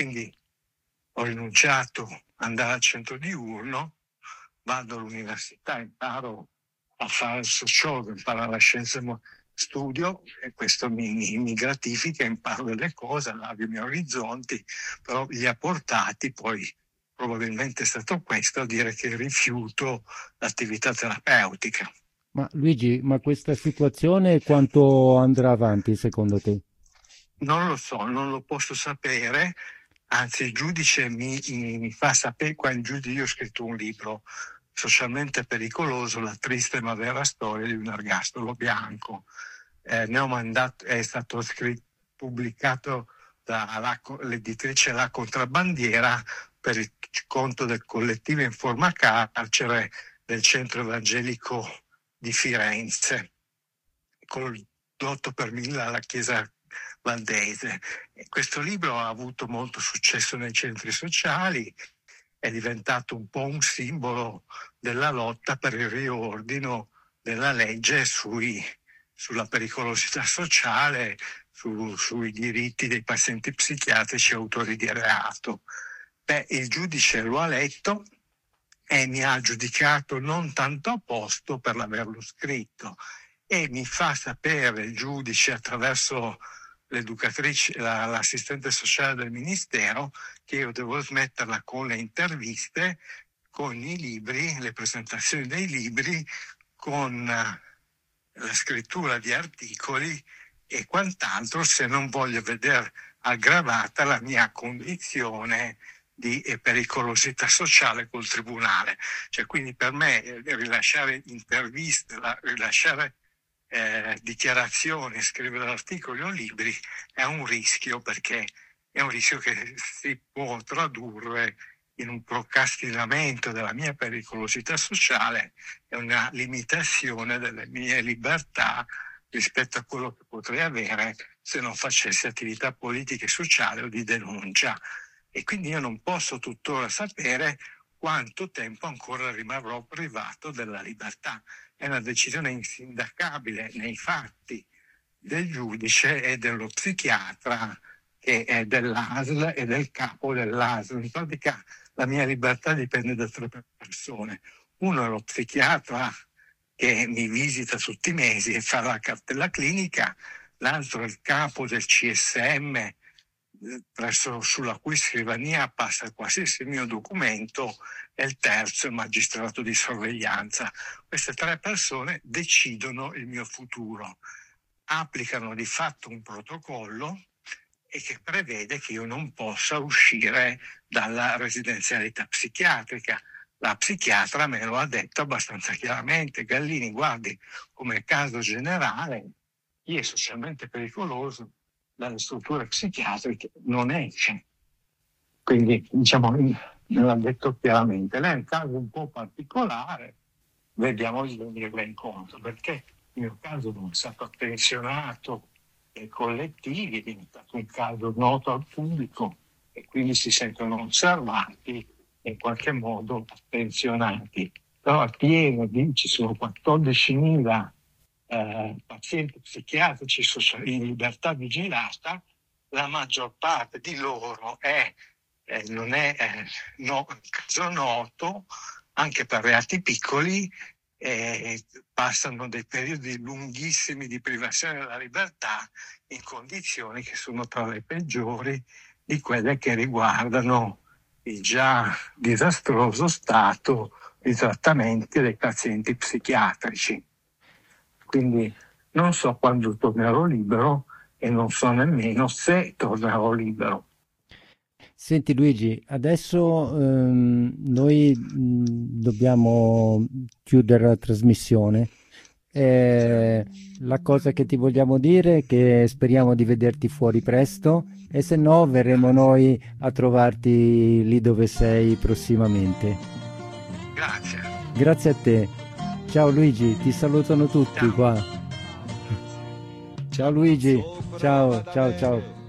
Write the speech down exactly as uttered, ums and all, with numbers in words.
Quindi ho rinunciato ad andare al centro diurno, vado all'università, imparo a fare il sociologo, imparo la scienza, studio e questo mi, mi, mi gratifica, imparo delle cose, allargo i miei orizzonti, però li ha portati poi, probabilmente è stato questo, a dire che rifiuto l'attività terapeutica. Ma Luigi, ma questa situazione quanto andrà avanti secondo te? Non lo so, non lo posso sapere, anzi il giudice mi, mi, mi fa sapere, qua in giudice io ho scritto un libro, Socialmente pericoloso, la triste ma vera storia di un ergastolo bianco. Eh, ne ho mandato, è stato scritto, pubblicato dall'editrice La Contrabbandiera per il conto del collettivo Informa Carcere del Centro Evangelico di Firenze, condotto per mille alla Chiesa Valdese. E questo libro ha avuto molto successo nei centri sociali, è diventato un po' un simbolo della lotta per il riordino della legge sui, sulla pericolosità sociale, su, sui diritti dei pazienti psichiatrici autori di reato. Beh, il giudice lo ha letto e mi ha giudicato non tanto a posto per l'averlo scritto, e mi fa sapere il giudice attraverso l'educatrice, la, l'assistente sociale del ministero, che io devo smetterla con le interviste, con i libri, le presentazioni dei libri, con la scrittura di articoli e quant'altro, se non voglio vedere aggravata la mia condizione di pericolosità sociale col tribunale. Cioè, quindi per me eh, rilasciare interviste, rilasciare eh, dichiarazioni, scrivere articoli o libri è un rischio, perché è un rischio che si può tradurre in un procrastinamento della mia pericolosità sociale e una limitazione delle mie libertà rispetto a quello che potrei avere se non facessi attività politica e sociale o di denuncia. E quindi io non posso tuttora sapere quanto tempo ancora rimarrò privato della libertà. È una decisione insindacabile nei fatti del giudice e dello psichiatra, che è dell'A S L e del capo dell'A S L. In pratica la mia libertà dipende da tre persone. Uno è lo psichiatra, che mi visita tutti i mesi e fa la cartella clinica, l'altro è il capo del C S M, presso sulla cui scrivania passa qualsiasi mio documento, e il terzo è il magistrato di sorveglianza. Queste tre persone decidono il mio futuro, applicano di fatto un protocollo e che prevede che io non possa uscire dalla residenzialità psichiatrica. La psichiatra me lo ha detto abbastanza chiaramente: Gallini, guardi, come caso generale, chi è socialmente pericoloso dalle strutture psichiatriche non esce. Quindi, diciamo, me l'ha detto chiaramente. Lei è un caso un po' particolare, vediamo di venirle incontro, perché il mio caso non è stato attenzionato ai collettivi, è diventato un caso noto al pubblico e quindi si sentono osservati e in qualche modo attenzionati. Però a Pieno ci sono quattordicimila eh, pazienti psichiatrici in libertà vigilata, la maggior parte di loro è, eh, non è eh, no, caso noto, anche per reati piccoli, eh, passano dei periodi lunghissimi di privazione della libertà in condizioni che sono tra le peggiori di quelle che riguardano il già disastroso stato di trattamenti dei pazienti psichiatrici. Quindi non so quando tornerò libero e non so nemmeno se tornerò libero. Senti Luigi, adesso ehm, noi mh, dobbiamo chiudere la trasmissione. Eh, la cosa che ti vogliamo dire è che speriamo di vederti fuori presto e se no verremo noi a trovarti lì dove sei prossimamente. Grazie. Grazie a te. Ciao Luigi, ti salutano tutti Ciao. qua. Ciao Luigi, ciao, ciao, ciao.